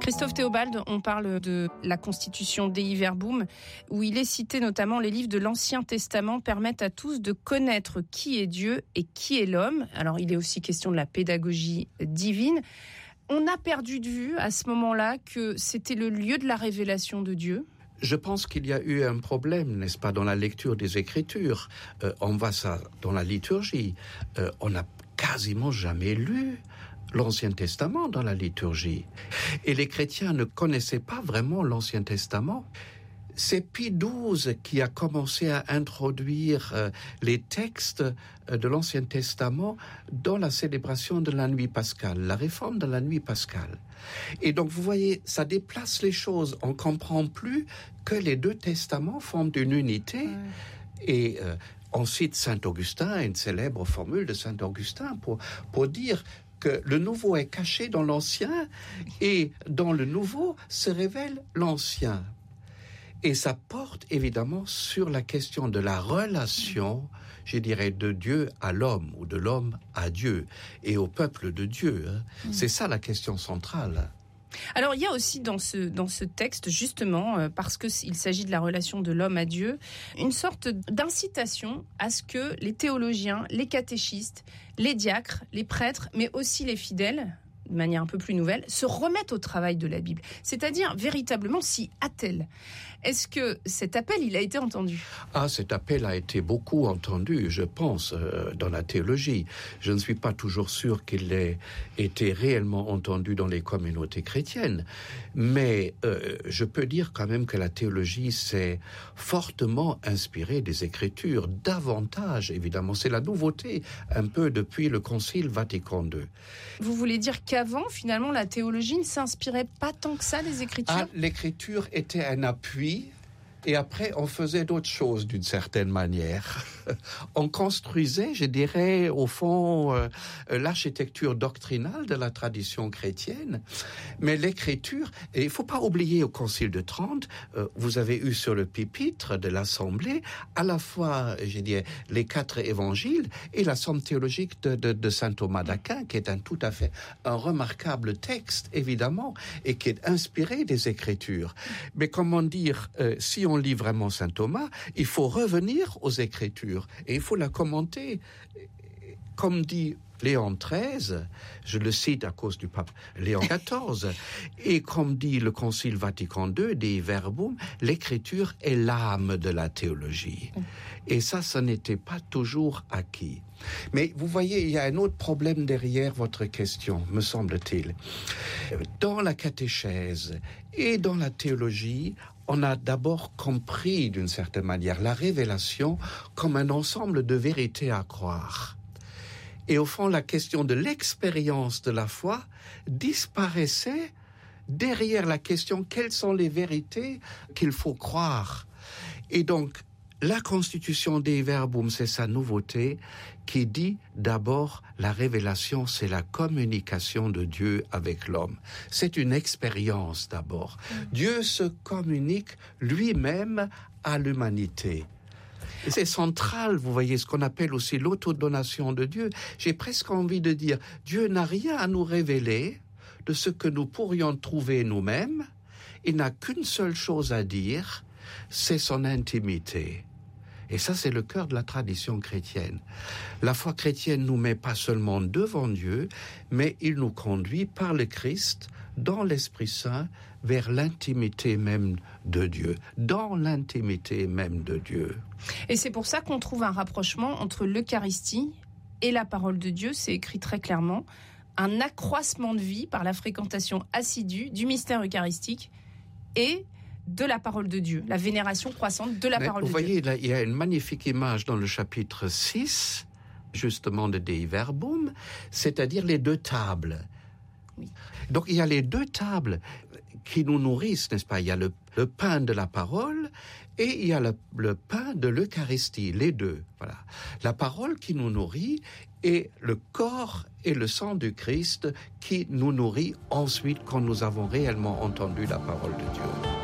Christophe Théobald, on parle de la Constitution Dei Verbum, où il est cité notamment les livres de l'Ancien Testament permettent à tous de connaître qui est Dieu et qui est l'homme. Alors il est aussi question de la pédagogie divine. On a perdu de vue à ce moment-là que c'était le lieu de la révélation de Dieu. Je pense qu'il y a eu un problème, n'est-ce pas, dans la lecture des Écritures. On voit ça dans la liturgie. On n'a quasiment jamais lu l'Ancien Testament dans la liturgie. Et les chrétiens ne connaissaient pas vraiment l'Ancien Testament. C'est Pie XII qui a commencé à introduire les textes de l'Ancien Testament dans la célébration de la nuit pascale, la réforme de la nuit pascale. Et donc, vous voyez, ça déplace les choses. On ne comprend plus que les deux testaments forment une unité. Et on cite Saint Augustin, une célèbre formule de Saint Augustin pour dire que le nouveau est caché dans l'ancien et dans le nouveau se révèle l'ancien. Et ça porte évidemment sur la question de la relation, je dirais, de Dieu à l'homme ou de l'homme à Dieu et au peuple de Dieu. C'est ça la question centrale. Alors il y a aussi dans ce texte, justement, parce qu'il s'agit de la relation de l'homme à Dieu, une sorte d'incitation à ce que les théologiens, les catéchistes, les diacres, les prêtres, mais aussi les fidèles, de manière un peu plus nouvelle, se remettent au travail de la Bible. C'est-à-dire, véritablement, s'y attellent. Est-ce que cet appel, il a été entendu ? Cet appel a été beaucoup entendu, je pense, dans la théologie. Je ne suis pas toujours sûr qu'il ait été réellement entendu dans les communautés chrétiennes. Mais je peux dire quand même que la théologie s'est fortement inspirée des Écritures, davantage, évidemment. C'est la nouveauté, un peu depuis le Concile Vatican II. Vous voulez dire qu'avant, finalement, la théologie ne s'inspirait pas tant que ça des Écritures ? L'Écriture était un appui, et après, on faisait d'autres choses d'une certaine manière. On construisait, je dirais, au fond, l'architecture doctrinale de la tradition chrétienne. Mais l'Écriture, et il ne faut pas oublier au Concile de Trente, vous avez eu sur le pupitre de l'Assemblée, à la fois, je dirais, les 4 évangiles et la somme théologique de saint Thomas d'Aquin, qui est tout à fait un remarquable texte, évidemment, et qui est inspiré des Écritures. Mais comment dire, si on lit vraiment saint Thomas, il faut revenir aux Écritures et il faut la commenter. Comme dit Léon XIII, je le cite à cause du pape Léon XIV, et comme dit le Concile Vatican II, Dei Verbum, l'Écriture est l'âme de la théologie. Et ça n'était pas toujours acquis. Mais vous voyez, il y a un autre problème derrière votre question, me semble-t-il. Dans la catéchèse et dans la théologie, on a d'abord compris, d'une certaine manière, la révélation comme un ensemble de vérités à croire. Et au fond, la question de l'expérience de la foi disparaissait derrière la question quelles sont les vérités qu'il faut croire. Et donc, la Constitution Dei Verbum, c'est sa nouveauté, qui dit d'abord la révélation, c'est la communication de Dieu avec l'homme. C'est une expérience d'abord. Dieu se communique lui-même à l'humanité. Et c'est central, vous voyez, ce qu'on appelle aussi l'autodonation de Dieu. J'ai presque envie de dire, Dieu n'a rien à nous révéler de ce que nous pourrions trouver nous-mêmes. Il n'a qu'une seule chose à dire, c'est son intimité. Et ça, c'est le cœur de la tradition chrétienne. La foi chrétienne nous met pas seulement devant Dieu, mais il nous conduit par le Christ, dans l'Esprit Saint, vers l'intimité même de Dieu. Dans l'intimité même de Dieu. Et c'est pour ça qu'on trouve un rapprochement entre l'Eucharistie et la parole de Dieu. C'est écrit très clairement. Un accroissement de vie par la fréquentation assidue du mystère eucharistique et de la parole de Dieu, la vénération croissante de la parole de Dieu. Vous voyez, là, il y a une magnifique image dans le chapitre 6, justement de Dei Verbum, c'est-à-dire les 2 tables. Oui. Donc il y a les 2 tables qui nous nourrissent, n'est-ce pas ? Il y a le pain de la parole et il y a le pain de l'Eucharistie, les 2. Voilà. La parole qui nous nourrit et le corps et le sang du Christ qui nous nourrit ensuite quand nous avons réellement entendu la parole de Dieu.